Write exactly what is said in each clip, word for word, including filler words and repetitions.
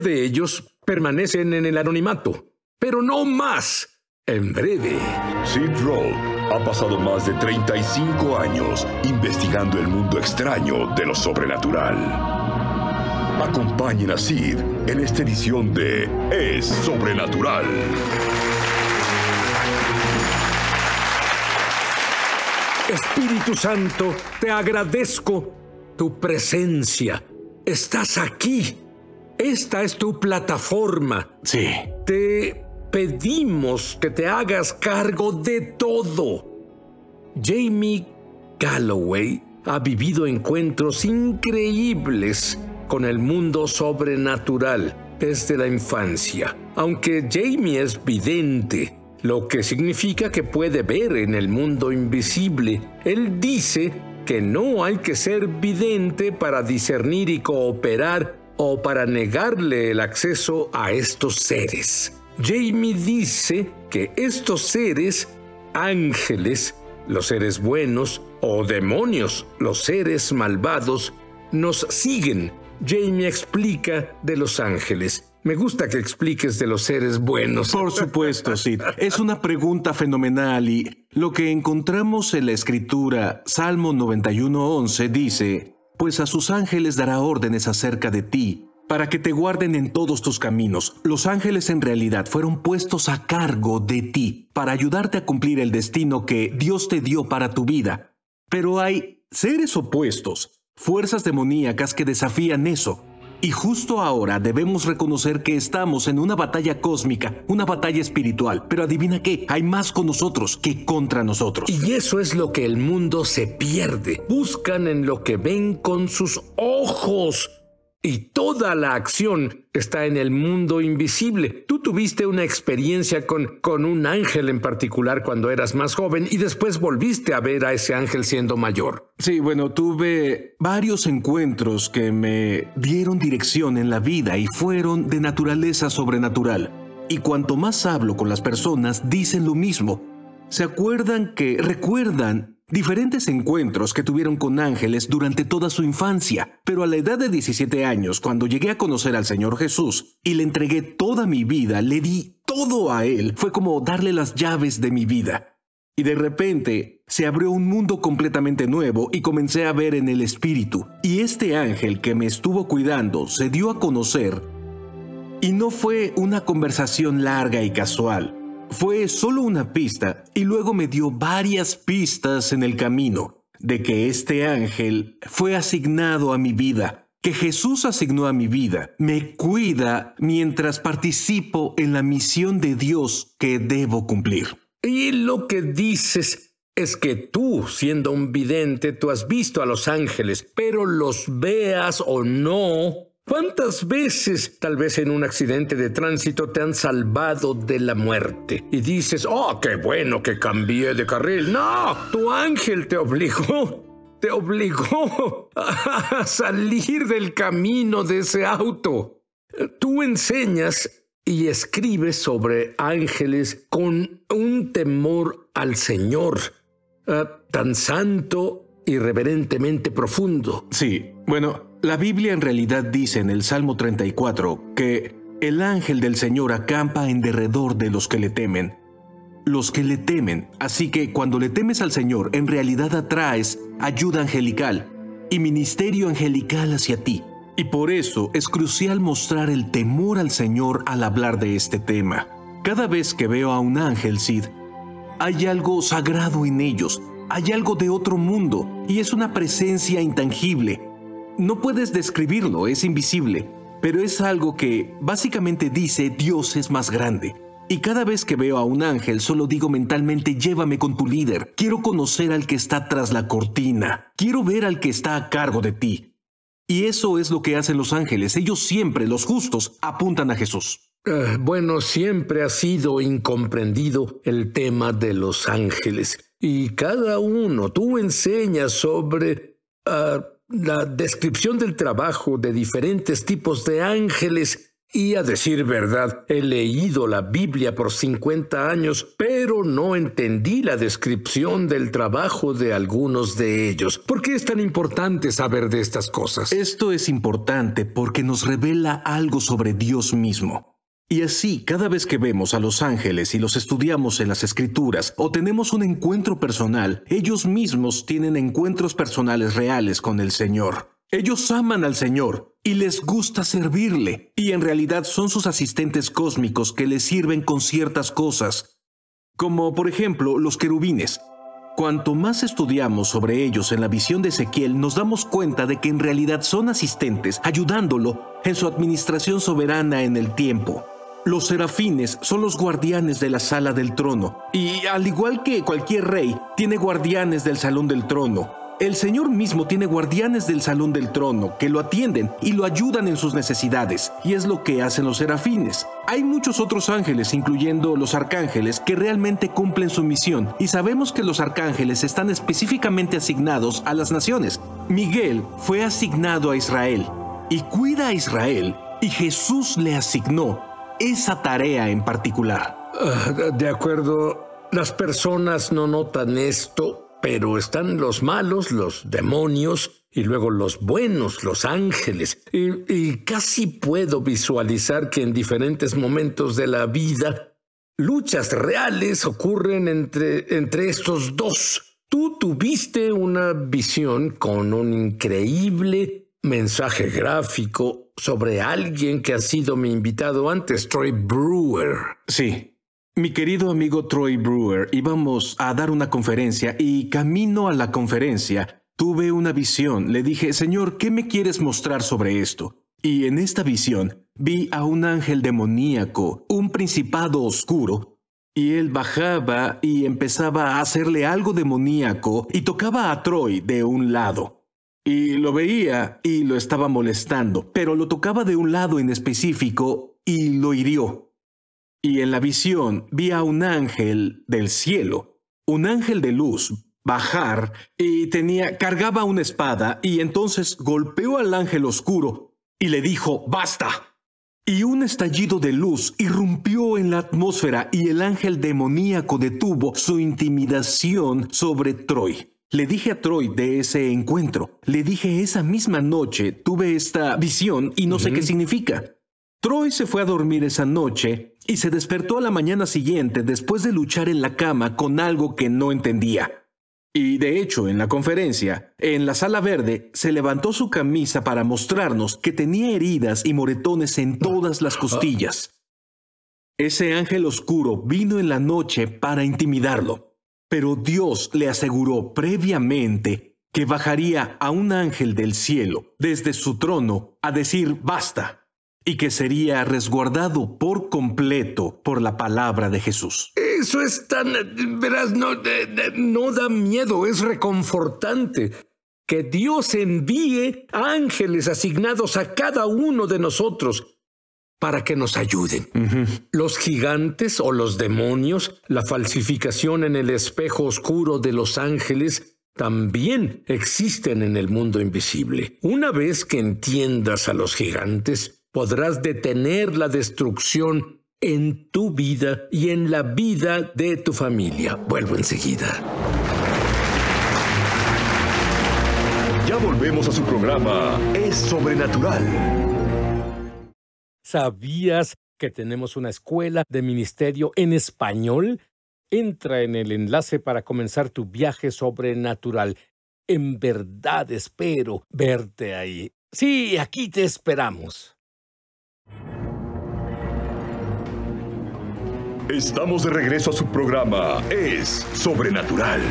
de ellos permanecen en el anonimato, pero no más. En breve. Sid Roth ha pasado más de treinta y cinco años investigando el mundo extraño de lo sobrenatural. Acompañen a Sid en esta edición de Es Sobrenatural. Espíritu Santo, te agradezco tu presencia. Estás aquí. Esta es tu plataforma. Sí. Te pedimos que te hagas cargo de todo. Jamie Galloway ha vivido encuentros increíbles con el mundo sobrenatural desde la infancia. Aunque Jamie es vidente, lo que significa que puede ver en el mundo invisible, él dice que no hay que ser vidente para discernir y cooperar o para negarle el acceso a estos seres. Jamie dice que estos seres, ángeles, los seres buenos, o demonios, los seres malvados, nos siguen. Jamie explica de los ángeles. Me gusta que expliques de los seres buenos. Por supuesto, Sid. Es una pregunta fenomenal y lo que encontramos en la Escritura, Salmo noventa y uno, once, dice: pues a sus ángeles dará órdenes acerca de ti, para que te guarden en todos tus caminos. Los ángeles en realidad fueron puestos a cargo de ti, para ayudarte a cumplir el destino que Dios te dio para tu vida. Pero hay seres opuestos, fuerzas demoníacas que desafían eso. Y justo ahora debemos reconocer que estamos en una batalla cósmica, una batalla espiritual. Pero adivina qué, hay más con nosotros que contra nosotros. Y eso es lo que el mundo se pierde. Buscan en lo que ven con sus ojos. Y toda la acción está en el mundo invisible. Tú tuviste una experiencia con, con un ángel en particular cuando eras más joven y después volviste a ver a ese ángel siendo mayor. Sí, bueno, tuve varios encuentros que me dieron dirección en la vida y fueron de naturaleza sobrenatural. Y cuanto más hablo con las personas, dicen lo mismo. Se acuerdan que recuerdan diferentes encuentros que tuvieron con ángeles durante toda su infancia, pero a la edad de diecisiete años, cuando llegué a conocer al Señor Jesús y le entregué toda mi vida, le di todo a Él, fue como darle las llaves de mi vida. Y de repente se abrió un mundo completamente nuevo y comencé a ver en el Espíritu. Y este ángel que me estuvo cuidando se dio a conocer, y no fue una conversación larga y casual. Fue solo una pista y luego me dio varias pistas en el camino de que este ángel fue asignado a mi vida, que Jesús asignó a mi vida, me cuida mientras participo en la misión de Dios que debo cumplir. Y lo que dices es que tú, siendo un vidente, tú has visto a los ángeles, pero los veas o no, ¿cuántas veces, tal vez en un accidente de tránsito, te han salvado de la muerte? Y dices, oh, qué bueno que cambié de carril. No, tu ángel te obligó, te obligó a salir del camino de ese auto. Tú enseñas y escribes sobre ángeles con un temor al Señor, uh, tan santo y reverentemente profundo. Sí, bueno, la Biblia en realidad dice en el Salmo treinta y cuatro que el ángel del Señor acampa en derredor de los que le temen. Los que le temen. Así que cuando le temes al Señor, en realidad atraes ayuda angelical y ministerio angelical hacia ti. Y por eso es crucial mostrar el temor al Señor al hablar de este tema. Cada vez que veo a un ángel, Sid, hay algo sagrado en ellos, hay algo de otro mundo y es una presencia intangible. No puedes describirlo, es invisible, pero es algo que básicamente dice Dios es más grande. Y cada vez que veo a un ángel solo digo mentalmente, llévame con tu líder. Quiero conocer al que está tras la cortina. Quiero ver al que está a cargo de ti. Y eso es lo que hacen los ángeles. Ellos siempre, los justos, apuntan a Jesús. Uh, bueno, siempre ha sido incomprendido el tema de los ángeles. Y cada uno, tú enseñas sobre uh, la descripción del trabajo de diferentes tipos de ángeles Y a decir verdad, he leído la Biblia por cincuenta años, pero no entendí la descripción del trabajo de algunos de ellos. ¿Por qué es tan importante saber de estas cosas? Esto es importante porque nos revela algo sobre Dios mismo. Y así, cada vez que vemos a los ángeles y los estudiamos en las Escrituras o tenemos un encuentro personal, ellos mismos tienen encuentros personales reales con el Señor. Ellos aman al Señor y les gusta servirle, y en realidad son sus asistentes cósmicos que les sirven con ciertas cosas, como por ejemplo los querubines. Cuanto más estudiamos sobre ellos en la visión de Ezequiel, nos damos cuenta de que en realidad son asistentes, ayudándolo en su administración soberana en el tiempo. Los serafines son los guardianes de la sala del trono, y al igual que cualquier rey, tiene guardianes del salón del trono. El Señor mismo tiene guardianes del salón del trono que lo atienden y lo ayudan en sus necesidades, y es lo que hacen los serafines. Hay muchos otros ángeles, incluyendo los arcángeles, que realmente cumplen su misión, y sabemos que los arcángeles están específicamente asignados a las naciones. Miguel fue asignado a Israel, y cuida a Israel, y Jesús le asignó esa tarea en particular. Uh, de acuerdo, las personas no notan esto, pero están los malos, los demonios, y luego los buenos, los ángeles. Y, y casi puedo visualizar que en diferentes momentos de la vida, luchas reales ocurren entre, entre estos dos. Tú tuviste una visión con un increíble mensaje gráfico sobre alguien que ha sido mi invitado antes, Troy Brewer. Sí. Mi querido amigo Troy Brewer, íbamos a dar una conferencia y camino a la conferencia tuve una visión. Le dije, Señor, ¿qué me quieres mostrar sobre esto? Y en esta visión vi a un ángel demoníaco, un principado oscuro, y él bajaba y empezaba a hacerle algo demoníaco y tocaba a Troy de un lado. Y lo veía y lo estaba molestando, pero lo tocaba de un lado en específico y lo hirió. Y en la visión vi a un ángel del cielo, un ángel de luz, bajar y tenía, cargaba una espada y entonces golpeó al ángel oscuro y le dijo, ¡basta! Y un estallido de luz irrumpió en la atmósfera y el ángel demoníaco detuvo su intimidación sobre Troy. Le dije a Troy de ese encuentro, le dije esa misma noche tuve esta visión y no sé qué significa. Troy se fue a dormir esa noche y se despertó a la mañana siguiente después de luchar en la cama con algo que no entendía. Y de hecho, en la conferencia, en la sala verde, se levantó su camisa para mostrarnos que tenía heridas y moretones en todas las costillas. Ese ángel oscuro vino en la noche para intimidarlo, pero Dios le aseguró previamente que bajaría a un ángel del cielo desde su trono a decir basta. Y que sería resguardado por completo por la palabra de Jesús. Eso es tan... verás, no, no da miedo, es reconfortante. Que Dios envíe ángeles asignados a cada uno de nosotros para que nos ayuden. Uh-huh. Los gigantes o los demonios, la falsificación en el espejo oscuro de los ángeles, también existen en el mundo invisible. Una vez que entiendas a los gigantes, podrás detener la destrucción en tu vida y en la vida de tu familia. Vuelvo enseguida. Ya volvemos a su programa Es Sobrenatural. ¿Sabías que tenemos una escuela de ministerio en español? Entra en el enlace para comenzar tu viaje sobrenatural. En verdad espero verte ahí. Sí, aquí te esperamos. Estamos de regreso a su programa Es Sobrenatural.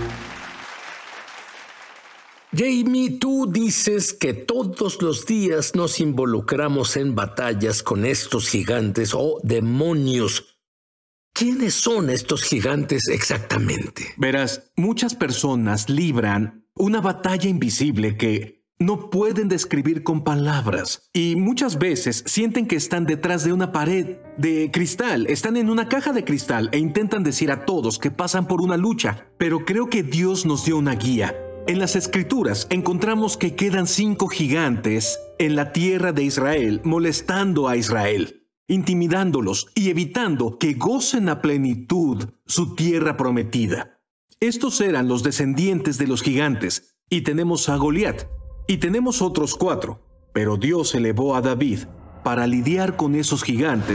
Jamie, tú dices que todos los días nos involucramos en batallas con estos gigantes o demonios. ¿Quiénes son estos gigantes exactamente? Verás, muchas personas libran una batalla invisible que no pueden describir con palabras y muchas veces sienten que están detrás de una pared de cristal, están en una caja de cristal e intentan decir a todos que pasan por una lucha, pero creo que Dios nos dio una guía. En las Escrituras encontramos que quedan cinco gigantes en la tierra de Israel, molestando a Israel, intimidándolos y evitando que gocen a plenitud su tierra prometida. Estos eran los descendientes de los gigantes, y tenemos a Goliat, y tenemos otros cuatro, pero Dios elevó a David para lidiar con esos gigantes